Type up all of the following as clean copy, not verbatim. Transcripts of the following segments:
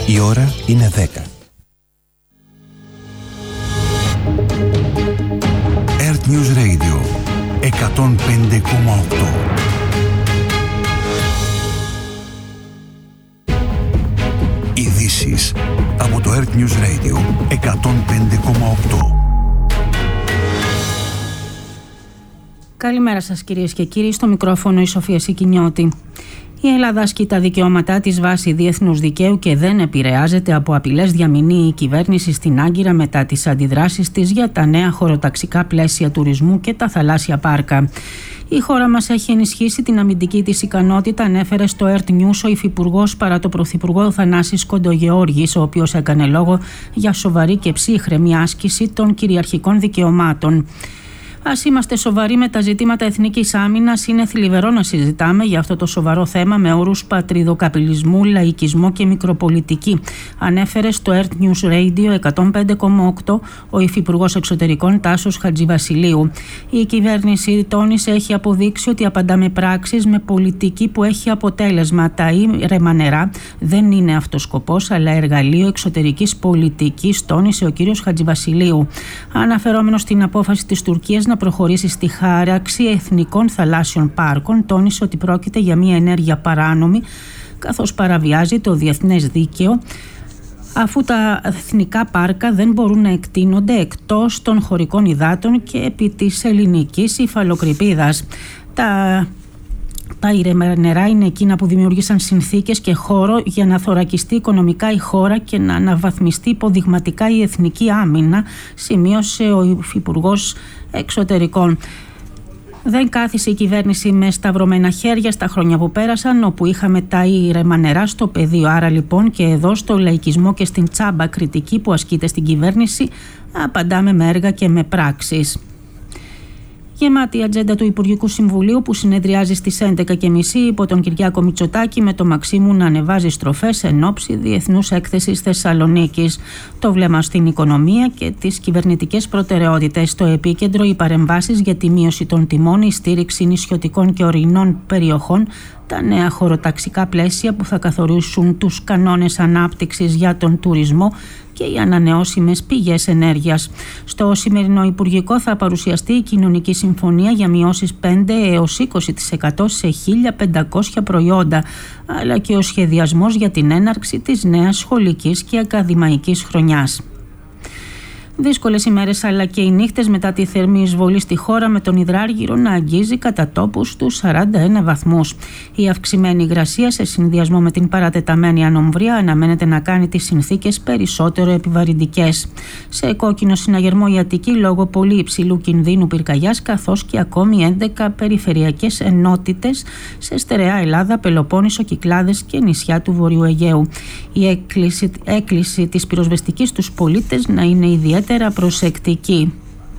Η ώρα είναι 10. Earth News Radio 105,8. Ειδήσεις από το Earth News Radio 105,8. Καλημέρα σας κυρίες και κύριοι, στο μικρόφωνο η Σοφία Σικινιώτη. Η Ελλάδα ασκεί τα δικαιώματά της βάσει διεθνούς δικαίου και δεν επηρεάζεται από απειλές, διαμηνεί η κυβέρνηση στην Άγκυρα μετά τις αντιδράσεις της για τα νέα χωροταξικά πλαίσια τουρισμού και τα θαλάσσια πάρκα. Η χώρα μας έχει ενισχύσει την αμυντική της ικανότητα, ανέφερε στο Earth News ο υφυπουργός παρά το πρωθυπουργό Θανάσης Κοντογεώργης, ο οποίος έκανε λόγο για σοβαρή και ψύχρεμη άσκηση των κυριαρχικών δικαιωμάτων. Ας είμαστε σοβαροί με τα ζητήματα εθνικής άμυνας. Είναι θλιβερό να συζητάμε για αυτό το σοβαρό θέμα με όρους πατριδοκαπιταλισμού, λαϊκισμό και μικροπολιτική, ανέφερε στο Earth News Radio 105,8 ο Υφυπουργός Εξωτερικών Τάσος Χατζηβασιλείου. Η κυβέρνηση, τόνισε, έχει αποδείξει ότι απαντά με πράξεις, με πολιτική που έχει αποτέλεσμα. Τα ήρεμα νερά δεν είναι αυτός σκοπός, αλλά εργαλείο εξωτερικής πολιτικής, τόνισε ο κ. Χατζηβασιλείου. Αναφερόμενος στην απόφαση της Τουρκίας να προχωρήσει στη χάραξη εθνικών θαλάσσιων πάρκων, τόνισε ότι πρόκειται για μια ενέργεια παράνομη, καθώς παραβιάζει το διεθνές δίκαιο, αφού τα εθνικά πάρκα δεν μπορούν να εκτείνονται εκτός των χωρικών υδάτων και επί της ελληνικής υφαλοκρηπίδας. Τα ήρεμα νερά είναι εκείνα που δημιούργησαν συνθήκες και χώρο για να θωρακιστεί οικονομικά η χώρα και να αναβαθμιστεί υποδειγματικά η εθνική άμυνα, σημείωσε ο Υφυπουργός Εξωτερικών. Δεν κάθισε η κυβέρνηση με σταυρωμένα χέρια στα χρόνια που πέρασαν, όπου είχαμε τα ήρεμα νερά στο πεδίο. Άρα λοιπόν και εδώ στο λαϊκισμό και στην τσάμπα κριτική που ασκείται στην κυβέρνηση, απαντάμε με έργα και με πράξεις. Γεμάτη η ατζέντα του Υπουργικού Συμβουλίου που συνεδριάζει στις 11.30 υπό τον Κυριάκο Μητσοτάκη, με το Μαξίμου να ανεβάζει στροφές εν ώψη Διεθνούς Έκθεσης Θεσσαλονίκης. Το βλέμμα στην οικονομία και τις κυβερνητικές προτεραιότητες. Στο επίκεντρο οι παρεμβάσεις για τη μείωση των τιμών, η στήριξη νησιωτικών και ορεινών περιοχών, τα νέα χωροταξικά πλαίσια που θα καθορίσουν τους κανόνες ανάπτυξης για τον τουρισμό και οι ανανεώσιμες πηγές ενέργειας. Στο σημερινό Υπουργικό θα παρουσιαστεί η Κοινωνική Συμφωνία για μειώσεις 5 έως 20% σε 1.500 προϊόντα, αλλά και ο σχεδιασμός για την έναρξη της νέας σχολικής και ακαδημαϊκής χρονιάς. Δύσκολες ημέρες αλλά και οι νύχτες μετά τη θερμή εισβολή στη χώρα, με τον υδράργυρο να αγγίζει κατά τόπους τους 41 βαθμούς. Η αυξημένη υγρασία σε συνδυασμό με την παρατεταμένη ανομβρία αναμένεται να κάνει τις συνθήκες περισσότερο επιβαρυντικές. Σε κόκκινο συναγερμό η Αττική λόγω πολύ υψηλού κινδύνου πυρκαγιάς, καθώς και ακόμη 11 περιφερειακές ενότητες σε στερεά Ελλάδα, Πελοπόννησο, Κυκλάδες και νησιά του Βορείου Αιγαίου. Η έκκληση της πυροσβεστικής στους πολίτες να είναι ιδιαίτερα προσεκτική.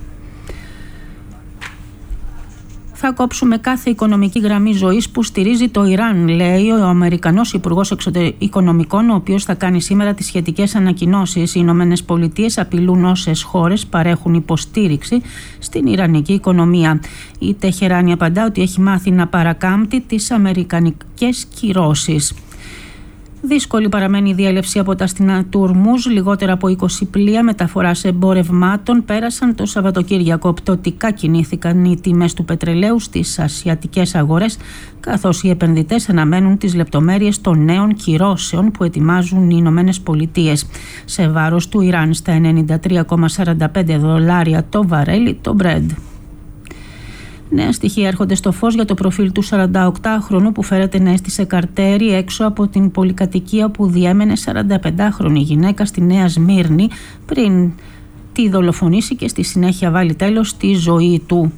Θα κόψουμε κάθε οικονομική γραμμή ζωής που στηρίζει το Ιράν, λέει ο Αμερικανός Υπουργός Οικονομικών, ο οποίος θα κάνει σήμερα τις σχετικές ανακοινώσεις. Οι Ηνωμένες Πολιτείες απειλούν όσες χώρες παρέχουν υποστήριξη στην ιρανική οικονομία. Η Τεχεράνη απαντά ότι έχει μάθει να παρακάμπτει τις αμερικανικές κυρώσεις. Δύσκολη παραμένει η διέλευση από τα στενά του Ορμούζ. Λιγότερα από 20 πλοία μεταφοράς εμπορευμάτων πέρασαν το Σαββατοκύριακο. Πτωτικά κινήθηκαν οι τιμές του πετρελαίου στις ασιατικές αγορές, καθώς οι επενδυτές αναμένουν τις λεπτομέρειες των νέων κυρώσεων που ετοιμάζουν οι Ηνωμένες Πολιτείες σε βάρος του Ιράν στα $93,45 το βαρέλι το Brent. Νέα στοιχεία έρχονται στο φως για το προφίλ του 48χρονου που φέρεται να έστησε καρτέρι έξω από την πολυκατοικία που διέμενε 45χρονη γυναίκα στη Νέα Σμύρνη πριν τη δολοφονήσει και στη συνέχεια βάλει τέλος στη ζωή του.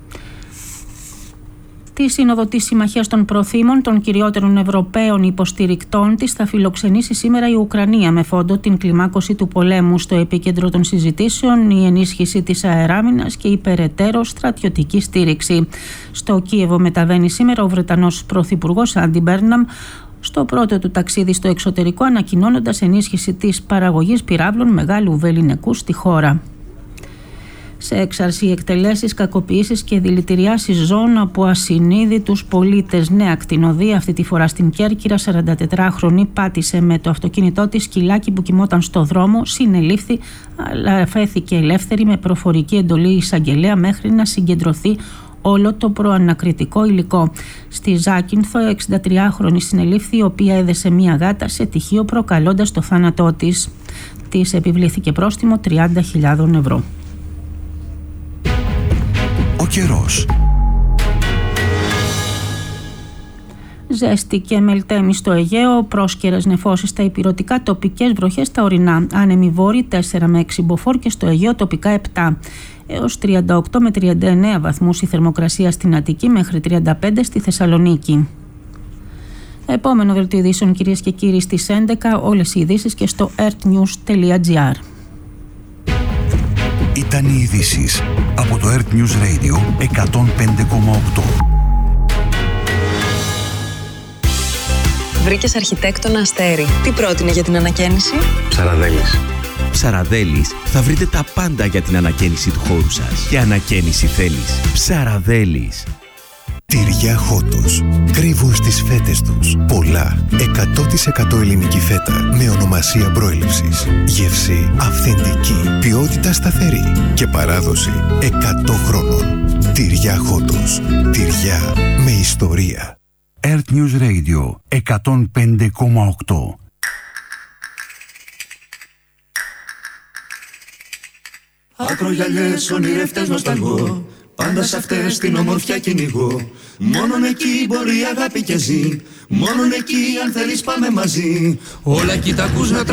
Τη Σύνοδο της Συμμαχίας των Προθήμων των κυριότερων Ευρωπαίων υποστηρικτών της θα φιλοξενήσει σήμερα η Ουκρανία, με φόντο την κλιμάκωση του πολέμου. Στο επίκεντρο των συζητήσεων η ενίσχυση της αεράμινας και η περαιτέρω στρατιωτική στήριξη. Στο Κίεβο μεταβαίνει σήμερα ο Βρετανός Πρωθυπουργός Άντι Μπέρναμ, στο πρώτο του ταξίδι στο εξωτερικό, ανακοινώνοντας ενίσχυση της παραγωγής πυράβλων μεγάλου βεληνικού στη χώρα. σε έξαρση, εκτελέσεις, κακοποιήσεις και δηλητηριάσεις ζώων από ασυνείδητους πολίτες. Νέα κτηνοδία, αυτή τη φορά στην Κέρκυρα. 44χρονη πάτησε με το αυτοκίνητό της σκυλάκι που κοιμόταν στο δρόμο, συνελήφθη, αλλά φέθηκε ελεύθερη με προφορική εντολή εισαγγελέα μέχρι να συγκεντρωθεί όλο το προανακριτικό υλικό. Στη Ζάκυνθο, 63χρονη συνελήφθη, η οποία έδεσε μία γάτα σε τυχείο προκαλώντας το θάνατό της. Της επιβλήθηκε πρόστιμο 30.000 ευρώ. Ο καιρός. Ζέστη και μελτέμι στο Αιγαίο, πρόσκαιρες νεφώσεις στα ηπειρωτικά, τοπικές βροχές στα ορεινά. Άνεμοι βόρειοι 4 με 6 μποφόρ και στο Αιγαίο τοπικά 7. Έως 38 με 39 βαθμούς η θερμοκρασία στην Αττική, μέχρι 35 στη Θεσσαλονίκη. Επόμενο δελτίο ειδήσεων, κυρίες και κύριοι, στις 11. Όλες οι ειδήσεις και στο earthnews.gr. Ήταν οι ειδήσεις από το Earth News Radio 105,8. Βρήκες αρχιτέκτονα Αστέρι. Τι πρότεινε για την ανακαίνιση? Ψαραδέλης. Ψαραδέλης θα βρείτε τα πάντα για την ανακαίνιση του χώρου σας. Και ανακαίνιση θέλεις. Ψαραδέλης. Τυριά Χότος. Κρύβουν στις φέτες τους πολλά. 100% ελληνική φέτα με ονομασία προέλευσης. Γεύση αυθεντική. Ποιότητα σταθερή. Και παράδοση 100 χρόνων. Τυριά Χότος. Τυριά με ιστορία. Earth News Radio 105,8. Ακρογιαλιές ονειρευτές νοσταλγώ, πάντα σ' αυτές την ομορφιά κυνηγώ. Μόνον εκεί μπορεί η αγάπη και ζει, μόνον εκεί αν θέλεις πάμε μαζί. Όλα εκεί τα ακούς να